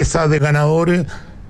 mesa de ganadores,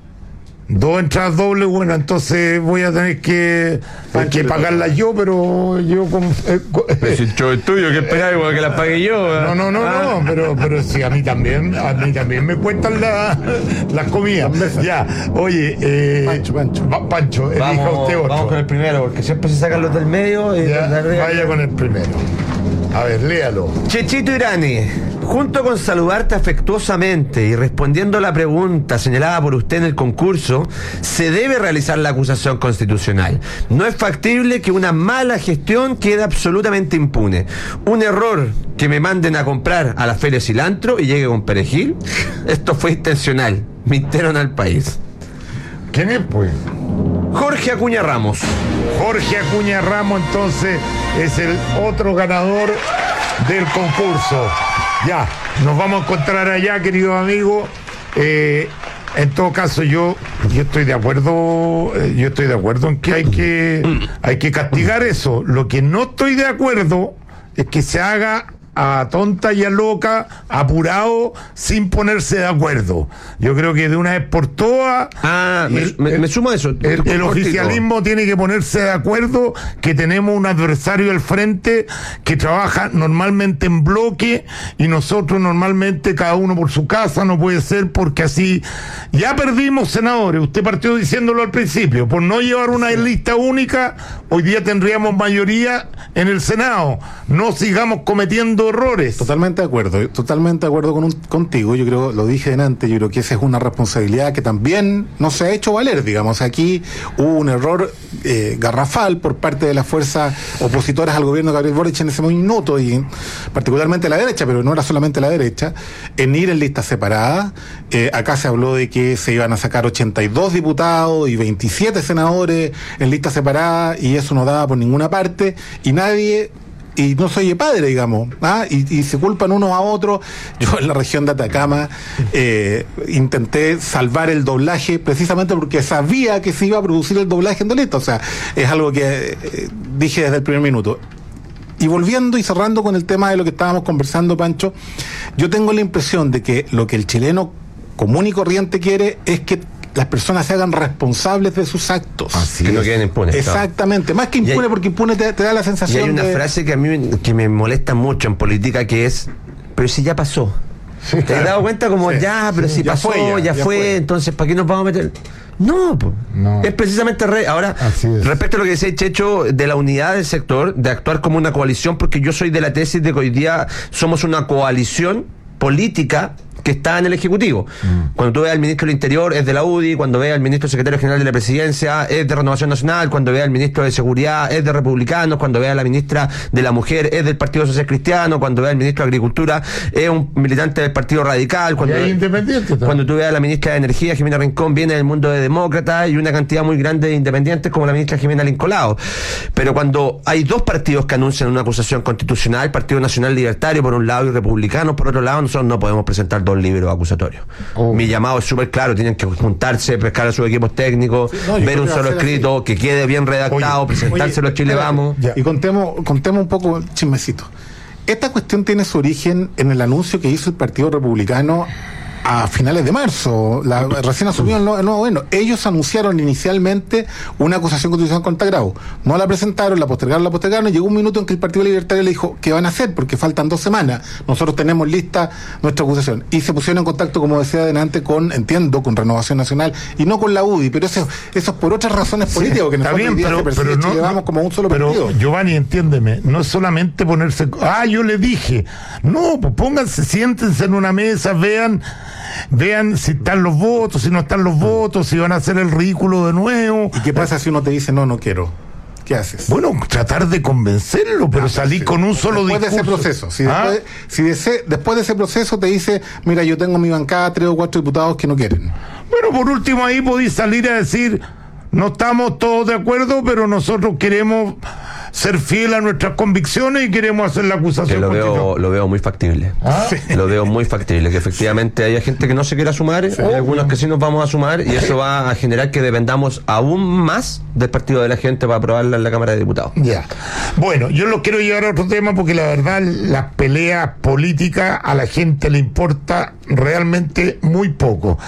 2 entradas dobles, bueno, entonces voy a tener que pagarlas yo, pero yo pero si el show es tuyo, que esperáis que las pague yo. No, pero sí, a mí también me cuestan las comidas. Ya, oye, Pancho, elija usted otro. Vamos con el primero, porque siempre se sacan los del medio. Vaya con el primero. A ver, léalo. Chechito Irani, junto con saludarte afectuosamente y respondiendo a la pregunta señalada por usted en el concurso, se debe realizar la acusación constitucional. No es factible que una mala gestión quede absolutamente impune. Un error que me manden a comprar a la feria cilantro y llegue con perejil. Esto fue intencional. Mintieron al país. ¿Quién es, pues? Jorge Acuña Ramos. Jorge Acuña Ramos, entonces, es el otro ganador del concurso. Ya, nos vamos a encontrar allá, queridos amigos. En todo caso, yo estoy de acuerdo, en que hay que castigar eso. Lo que no estoy de acuerdo es que se haga a tonta y a loca, apurado, sin ponerse de acuerdo. Yo creo que de una vez por todas... me sumo a eso. El oficialismo tiene que ponerse de acuerdo que tenemos un adversario al frente que trabaja normalmente en bloque y nosotros normalmente cada uno por su casa. No puede ser, porque así ya perdimos senadores. Usted partió diciéndolo al principio, por no llevar una lista única, hoy día tendríamos mayoría en el Senado. No sigamos cometiendo errores. Totalmente de acuerdo contigo. Yo creo, lo dije antes, yo creo que esa es una responsabilidad que también no se ha hecho valer, digamos. Aquí hubo un error garrafal por parte de las fuerzas opositoras al gobierno de Gabriel Boric en ese minuto, y particularmente la derecha, pero no era solamente la derecha, en ir en listas separadas. Acá se habló de que se iban a sacar 82 diputados y 27 senadores en listas separadas, y eso no daba por ninguna parte, y no soy padre, digamos, y se culpan unos a otros. Yo en la región de Atacama intenté salvar el doblaje precisamente porque sabía que se iba a producir el doblaje en Doleta. O sea, es algo que dije desde el primer minuto. Y volviendo y cerrando con el tema de lo que estábamos conversando, Pancho, yo tengo la impresión de que lo que el chileno común y corriente quiere es que las personas se hagan responsables de sus actos. Así que no queden impunes. Exactamente. Más que impune, porque impune te da la sensación. Y hay una frase que a mí que me molesta mucho en política, que es: pero si ya pasó. Sí, ¿te has dado cuenta? Como pero si pasó, ya fue, entonces ¿para qué nos vamos a meter? No, es precisamente ahora, respecto a lo que decía Checho de la unidad del sector, de actuar como una coalición, porque yo soy de la tesis de que hoy día somos una coalición política que está en el Ejecutivo. Cuando tú veas al ministro del Interior es de la UDI, cuando veas al ministro secretario general de la Presidencia es de Renovación Nacional, cuando veas al ministro de Seguridad es de Republicanos, cuando veas a la ministra de la Mujer es del Partido Social Cristiano, cuando veas al ministro de Agricultura es un militante del Partido Radical, cuando tú veas a la ministra de Energía, Jimena Rincón, viene del mundo de Demócratas, y una cantidad muy grande de independientes como la ministra Jimena Lincolao. Pero cuando hay dos partidos que anuncian una acusación constitucional, Partido Nacional Libertario por un lado y Republicanos por otro lado, nosotros no podemos presentar dos libros acusatorios. Mi llamado es súper claro: tienen que juntarse, pescar a sus equipos técnicos, ver un solo escrito que quede bien redactado, presentárselo a Chile Vamos. Y contemos un poco, chismecito. Esta cuestión tiene su origen en el anuncio que hizo el Partido Republicano a finales de marzo, recién asumió el nuevo gobierno. Ellos anunciaron inicialmente una acusación constitucional contra Grau. No la presentaron, la postergaron, y llegó un minuto en que el Partido Libertario le dijo: ¿qué van a hacer? Porque faltan 2 semanas. Nosotros tenemos lista nuestra acusación. Y se pusieron en contacto, como decía adelante, con Renovación Nacional y no con la UDI. Pero eso es por otras razones políticas, que está bien, pero no llevamos como un solo partido. Giovanni, entiéndeme, no es solamente ponerse... yo le dije. No, pues pónganse, siéntense en una mesa, vean si están los votos, si no están los votos, si van a hacer el ridículo de nuevo. ¿Y qué pasa si uno te dice no quiero? ¿Qué haces? Bueno, tratar de convencerlo, pero salir con un solo discurso. Después de ese proceso, después de ese proceso te dice: mira, yo tengo mi bancada 3 o 4 diputados que no quieren. Bueno, por último ahí podéis salir a decir: no estamos todos de acuerdo, pero nosotros queremos ser fiel a nuestras convicciones y queremos hacer la acusación. Lo veo muy factible. Lo veo muy factible, que efectivamente haya gente que no se quiera sumar, hay algunos que sí nos vamos a sumar, y eso va a generar que dependamos aún más del partido de la gente para aprobarla en la Cámara de Diputados. Ya. Bueno, yo lo quiero llevar a otro tema porque la verdad las peleas políticas a la gente le importa realmente muy poco.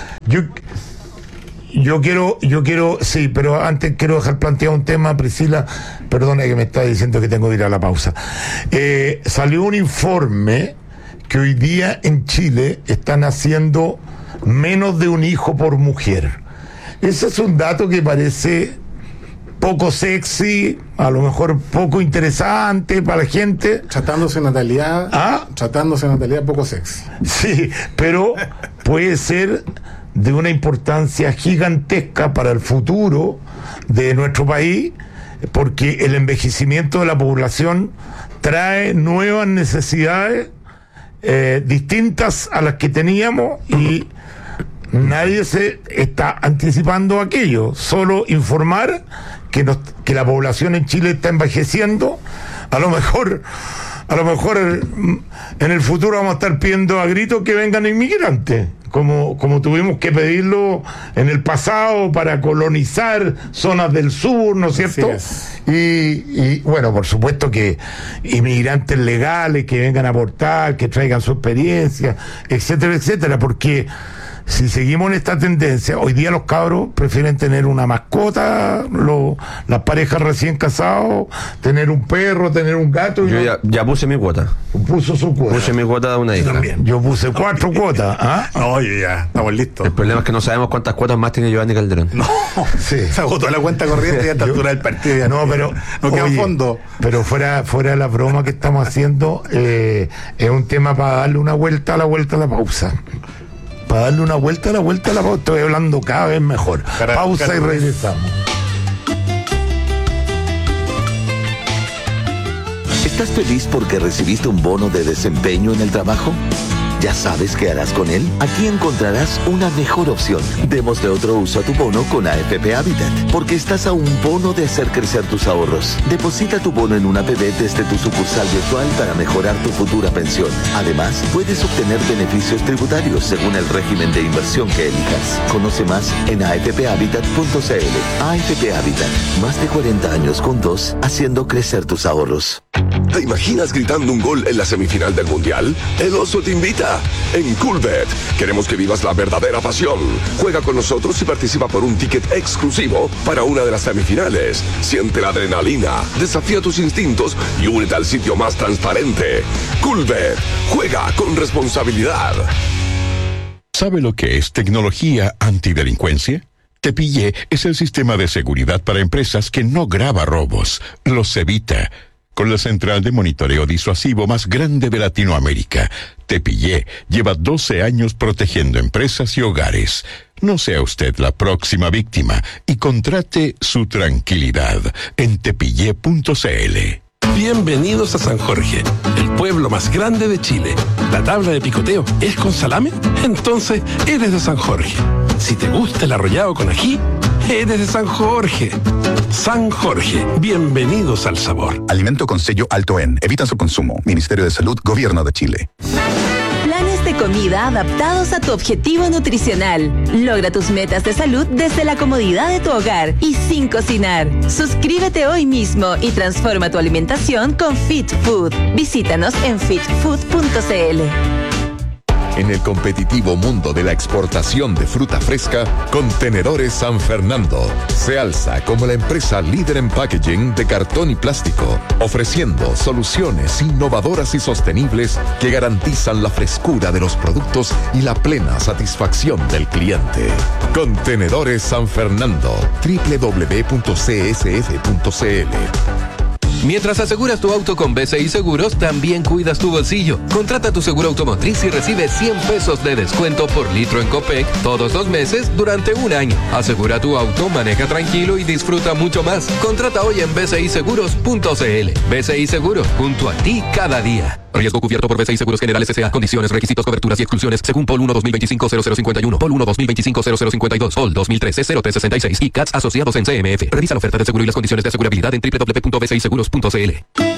Yo quiero, sí, pero antes quiero dejar planteado un tema, Priscila, perdona que me está diciendo que tengo que ir a la pausa. Salió un informe que hoy día en Chile están haciendo menos de un hijo por mujer. Ese es un dato que parece poco sexy, a lo mejor poco interesante para la gente. Tratándose de natalidad poco sexy. Sí, pero puede ser de una importancia gigantesca para el futuro de nuestro país, porque el envejecimiento de la población trae nuevas necesidades distintas a las que teníamos, y nadie se está anticipando aquello. Solo informar que la población en Chile está envejeciendo. A lo mejor en el futuro vamos a estar pidiendo a gritos que vengan inmigrantes, como tuvimos que pedirlo en el pasado para colonizar zonas del sur, ¿no es cierto? Y bueno, por supuesto que inmigrantes legales que vengan a aportar, que traigan su experiencia, etcétera, etcétera, porque si seguimos en esta tendencia, hoy día los cabros prefieren tener una mascota, las parejas recién casados, tener un perro, tener un gato. Yo ya puse mi cuota. Puso su cuota. Puse mi cuota de una hija. También. Yo puse 4 cuotas. Oye, ya, estamos listos. El problema es que no sabemos cuántas cuotas más tiene Giovanni Calderón. No, sí. Se agotó la cuenta corriente y a esta altura del partido ya no, pero no queda fondo. Pero fuera de la broma que estamos haciendo, es un tema para darle una vuelta a la pausa. Para darle una vuelta a la pausa. Estoy hablando cada vez mejor. Pausa y regresamos. ¿Estás feliz porque recibiste un bono de desempeño en el trabajo? ¿Ya sabes qué harás con él? Aquí encontrarás una mejor opción. Démosle otro uso a tu bono con AFP Habitat, porque estás a un bono de hacer crecer tus ahorros. Deposita tu bono en una APB desde tu sucursal virtual para mejorar tu futura pensión. Además, puedes obtener beneficios tributarios según el régimen de inversión que elijas. Conoce más en afphabitat.cl. AFP Habitat, más de 40 años juntos, haciendo crecer tus ahorros. ¿Te imaginas gritando un gol en la semifinal del Mundial? El Oso te invita. En Coolbet queremos que vivas la verdadera pasión. Juega con nosotros y participa por un ticket exclusivo para una de las semifinales. Siente la adrenalina, desafía tus instintos y únete al sitio más transparente. Coolbet, juega con responsabilidad. ¿Sabe lo que es tecnología antidelincuencia? Te Pillé es el sistema de seguridad para empresas que no graba robos, los evita. Con la central de monitoreo disuasivo más grande de Latinoamérica, Te Pillé lleva 12 años protegiendo empresas y hogares. No sea usted la próxima víctima y contrate su tranquilidad en tepillé.cl. Bienvenidos a San Jorge, el pueblo más grande de Chile. ¿La tabla de picoteo es con salame? Entonces eres de San Jorge. Si te gusta el arrollado con ají, eres de San Jorge. San Jorge, bienvenidos al sabor. Alimento con sello alto en. Evita su consumo. Ministerio de Salud, Gobierno de Chile. Planes de comida adaptados a tu objetivo nutricional. Logra tus metas de salud desde la comodidad de tu hogar y sin cocinar. Suscríbete hoy mismo y transforma tu alimentación con Fit Food. Visítanos en fitfood.cl. En el competitivo mundo de la exportación de fruta fresca, Contenedores San Fernando se alza como la empresa líder en packaging de cartón y plástico, ofreciendo soluciones innovadoras y sostenibles que garantizan la frescura de los productos y la plena satisfacción del cliente. Contenedores San Fernando, www.csf.cl. Mientras aseguras tu auto con BCI Seguros, también cuidas tu bolsillo. Contrata tu seguro automotriz y recibe 100 pesos de descuento por litro en Copec todos los meses durante un año. Asegura tu auto, maneja tranquilo y disfruta mucho más. Contrata hoy en bciseguros.cl. BCI Seguros, junto a ti cada día. Riesgo cubierto por BCI Seguros Generales S.A. Condiciones, requisitos, coberturas y exclusiones según POL 1 2025-0051, POL 1 2025-0052, POL 2013-0366 y CATS asociados en CMF. Revisa la oferta de seguro y las condiciones de asegurabilidad en www.bciseguros.cl.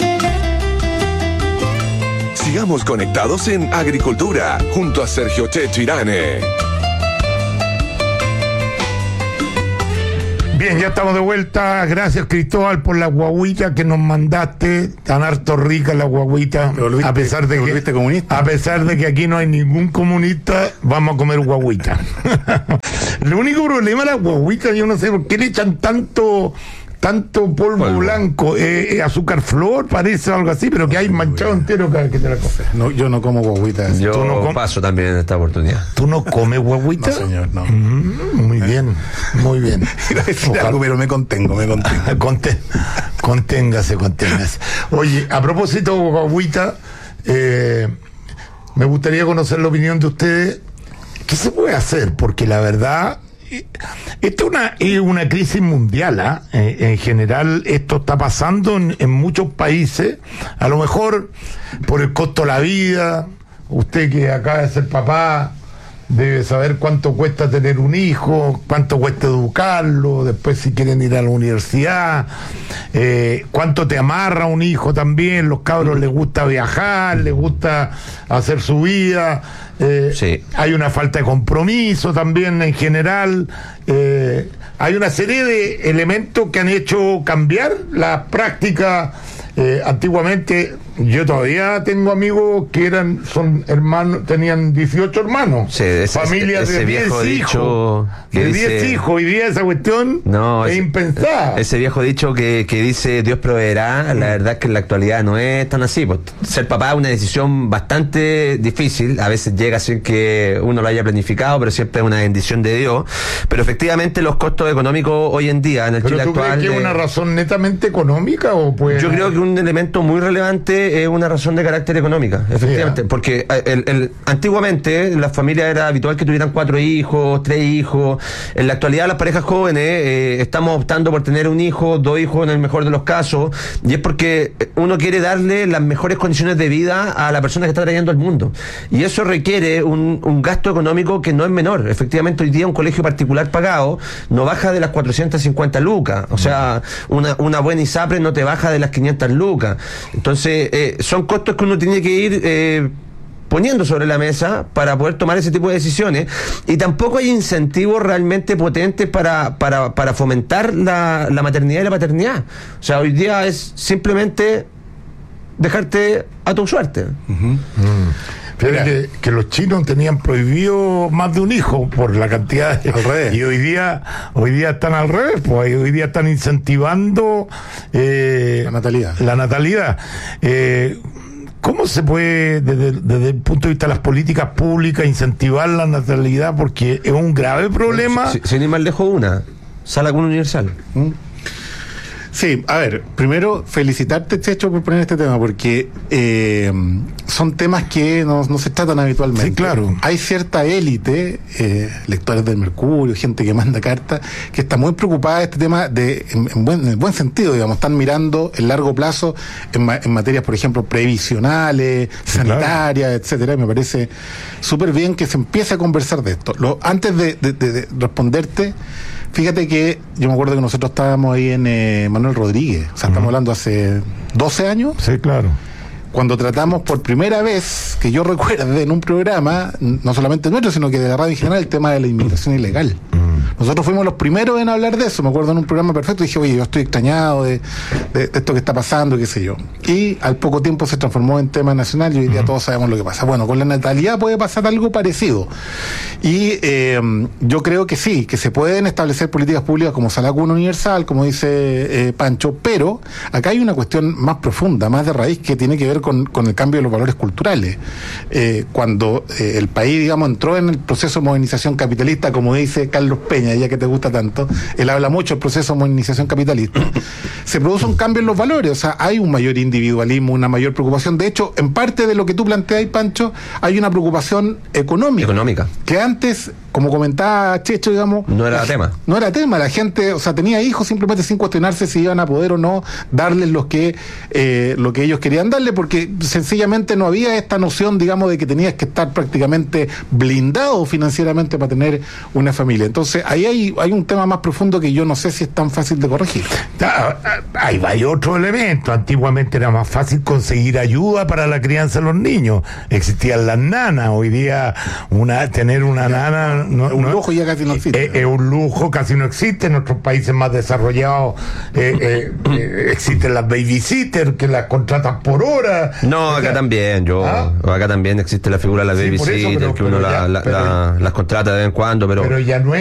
Sigamos conectados en Agricultura, junto a Sergio Checho Irane. Bien, ya estamos de vuelta. Gracias, Cristóbal, por la guaguita que nos mandaste. Tan harto rica la guaguita. A pesar de que aquí no hay ningún comunista, vamos a comer guaguita. El único problema de la guaguita, yo no sé por qué le echan tanto polvo blanco, azúcar flor, parece algo así, pero que hay manchado entero cada vez que te la comes. No, yo no como guaguitas. Yo paso también en esta oportunidad. ¿Tú no comes guaguita? No, señor, no. Muy bien, muy bien. Iba a decir algo, pero me contengo. Conténgase. Oye, a propósito de guaguita, me gustaría conocer la opinión de ustedes. ¿Qué se puede hacer? Porque la verdad, esto es una crisis mundial, en general esto está pasando en muchos países, a lo mejor por el costo de la vida. Usted que acaba de ser papá debe saber cuánto cuesta tener un hijo, cuánto cuesta educarlo, después si quieren ir a la universidad, cuánto te amarra un hijo también. Los cabros les gusta viajar, les gusta hacer su vida. Sí. Hay una falta de compromiso también en general. Hay una serie de elementos que han hecho cambiar la práctica. Antiguamente, yo todavía tengo amigos que son hermanos, tenían 18 hermanos, sí, familias de 10 hijos. De 10 hijos, hoy día esa cuestión es impensada. Ese viejo dicho que dice Dios proveerá, la verdad es que en la actualidad no es tan así. Pues, ser papá es una decisión bastante difícil, a veces llega sin que uno lo haya planificado, pero siempre es una bendición de Dios. Pero efectivamente los costos económicos hoy en día en el Chile actual... ¿Pero tú crees que es una razón netamente económica o pues? Yo creo que un elemento muy relevante es una razón de carácter económica, efectivamente, porque antiguamente las familias era habitual que tuvieran 4 hijos, 3 hijos. En la actualidad las parejas jóvenes estamos optando por tener un hijo, 2 hijos en el mejor de los casos, y es porque uno quiere darle las mejores condiciones de vida a la persona que está trayendo al mundo, y eso requiere un gasto económico que no es menor. Efectivamente, hoy día un colegio particular pagado no baja de las 450 lucas, o sea, una buena ISAPRE no te baja de las 500 lucas. Entonces son costos que uno tiene que ir poniendo sobre la mesa para poder tomar ese tipo de decisiones, y tampoco hay incentivos realmente potentes para fomentar la maternidad y la paternidad. O sea, hoy día es simplemente dejarte a tu suerte. Fíjate que los chinos tenían prohibido más de un hijo por la cantidad al revés. Y hoy día están al revés, pues hoy día están incentivando la natalidad. ¿Cómo se puede, desde el punto de vista de las políticas públicas, incentivar la natalidad? Porque es un grave problema. Sin ir más lejos, sala común universal. Sí, a ver, primero felicitarte, Checho, por poner este tema, porque son temas que no se tratan habitualmente. Sí, claro. Hay cierta élite, lectores del Mercurio, gente que manda cartas, que está muy preocupada de este tema en el buen sentido, digamos. Están mirando el largo plazo en materias, por ejemplo, previsionales, sanitarias, etcétera. Me parece súper bien que se empiece a conversar de esto. Antes de responderte, fíjate que yo me acuerdo que nosotros estábamos ahí en Manuel Rodríguez, o sea, estamos hablando hace 12 años. Sí, claro. Cuando tratamos por primera vez, que yo recuerde, en un programa, no solamente nuestro, sino que de la radio en general, el tema de la inmigración ilegal. Nosotros fuimos los primeros en hablar de eso. Me acuerdo en un programa perfecto, dije, oye, yo estoy extrañado de esto que está pasando, qué sé yo. Y al poco tiempo se transformó en tema nacional y hoy día todos sabemos lo que pasa. Bueno, con la natalidad puede pasar algo parecido. Y yo creo que sí, que se pueden establecer políticas públicas como salario común universal, como dice Pancho, pero acá hay una cuestión más profunda, más de raíz, que tiene que ver con el cambio de los valores culturales. Cuando el país, digamos, entró en el proceso de modernización capitalista, como dice Carlos Peña, ya que te gusta tanto, él habla mucho del proceso de modernización capitalista, se produce un cambio en los valores, o sea, hay un mayor individualismo, una mayor preocupación. De hecho, en parte de lo que tú planteas, Pancho, hay una preocupación económica. Que antes como comentaba Checho, digamos, no era tema. No era tema, la gente, o sea, tenía hijos simplemente sin cuestionarse si iban a poder o no darles lo que ellos querían darle, porque sencillamente no había esta noción, digamos, de que tenías que estar prácticamente blindado financieramente para tener una familia. Entonces, ahí hay un tema más profundo que yo no sé si es tan fácil de corregir. Hay otro elemento. Antiguamente era más fácil conseguir ayuda para la crianza de los niños. Existían las nanas. Hoy día tener una nana un lujo ya casi no existe. Es un lujo, casi no existe. En nuestros países más desarrollados existen las babysitters que las contratan por hora. No, acá también, acá también existe la figura de la babysitter, que uno las contrata de vez en cuando, pero ya no es